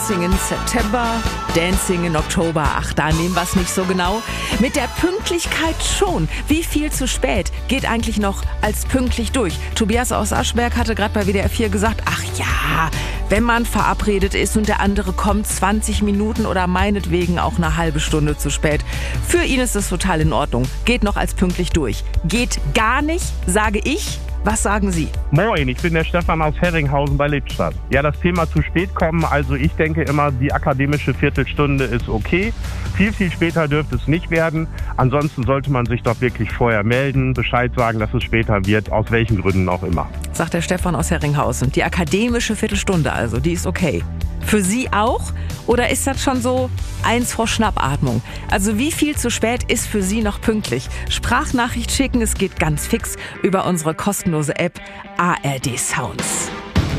Dancing in September, Dancing in Oktober. Ach, da nehmen wir es nicht so genau. Mit der Pünktlichkeit schon. Wie viel zu spät geht eigentlich noch als pünktlich durch? Tobias aus Aschberg hatte gerade bei WDR 4 gesagt, ach ja, wenn man verabredet ist und der andere kommt 20 Minuten oder meinetwegen auch eine halbe Stunde zu spät. Für ihn ist das total in Ordnung. Geht noch als pünktlich durch. Geht gar nicht, sage ich. Was sagen Sie? Moin, ich bin der Stefan aus Herringhausen bei Lippstadt. Ja, das Thema zu spät kommen, also ich denke immer, die akademische Viertelstunde ist okay. Viel später dürfte es nicht werden. Ansonsten sollte man sich doch wirklich vorher melden, Bescheid sagen, dass es später wird, aus welchen Gründen auch immer. Sagt der Stefan aus Herringhausen. Die akademische Viertelstunde also, die ist okay. Für Sie auch? Oder ist das schon so eins vor Schnappatmung? Also wie viel zu spät ist für Sie noch pünktlich? Sprachnachricht schicken, es geht ganz fix über unsere kostenlose App ARD Sounds.